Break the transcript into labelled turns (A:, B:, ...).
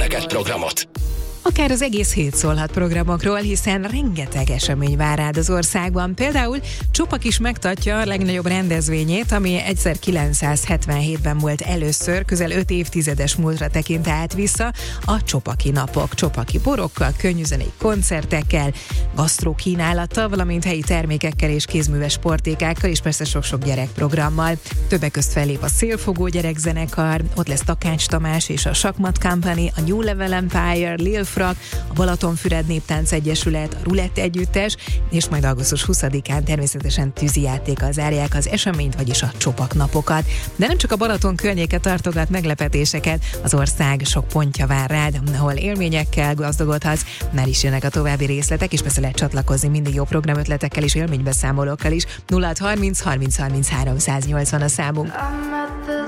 A: neked programot.
B: Akár az egész hét szólhat programokról, hiszen rengeteg esemény vár rád az országban. Például Csopak is megtartja a legnagyobb rendezvényét, ami 1977-ben volt először, közel 5 évtizedes múltra tekint át vissza, a Csopaki napok. Csopaki borokkal, könnyűzenei koncertekkel, gasztrokínálattal, valamint helyi termékekkel és kézműves sportékákkal, és persze sok-sok gyerekprogrammal. Többek közt fellép a Szélfogó gyerekzenekar, ott lesz Takács Tamás és a Sakmat Company, a New Level Empire, Lil Frak, a Balatonfüred Néptánc Egyesület, a Rulett Együttes, és majd augusztus 20-án természetesen tűzijátékkal zárják az eseményt, vagyis a Csopak napokat. De nem csak a Balaton környéke tartogat meglepetéseket, az ország sok pontja vár rád, ahol élményekkel gazdagodhatsz, már is jönnek a további részletek, és persze lehet csatlakozni mindig jó programötletekkel és élménybeszámolókkal is. 0630 30 30 380 a számunk.